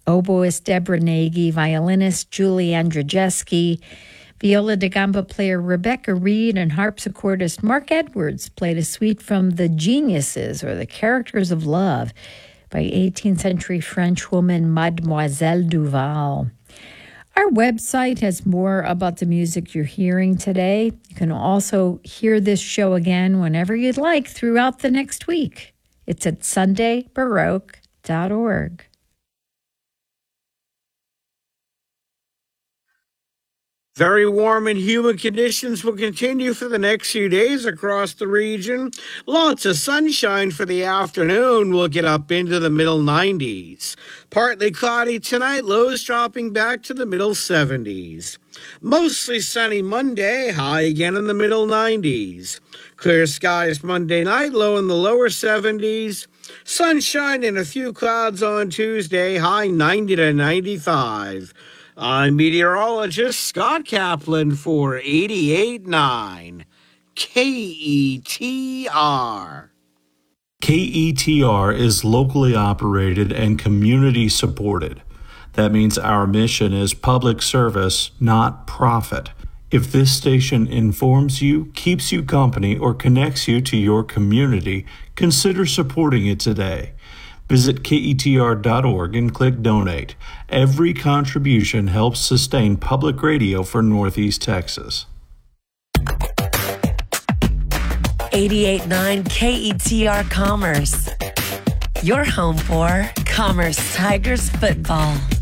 oboist Deborah Nagy, violinist Julie Andrzejewski, viola da gamba player Rebecca Reed, and harpsichordist Mark Edwards played a suite from The Geniuses, or The Characters of Love, by 18th century French woman Mademoiselle Duval. Our website has more about the music you're hearing today. You can also hear this show again whenever you'd like throughout the next week. It's at sundaybaroque.org. Very warm and humid conditions will continue for the next few days across the region. Lots of sunshine for the afternoon. We'll get up into the middle 90s. Partly cloudy tonight, lows dropping back to the middle 70s. Mostly sunny Monday, high again in the middle 90s. Clear skies Monday night, low in the lower 70s. Sunshine and a few clouds on Tuesday, high 90 to 95. I'm meteorologist Scott Kaplan for 88.9 KETR. KETR is locally operated and community supported. That means our mission is public service, not profit. If this station informs you, keeps you company, or connects you to your community, consider supporting it today. Visit KETR.org and click Donate. Every contribution helps sustain public radio for Northeast Texas. 88.9 KETR Commerce. Your home for Commerce Tigers football.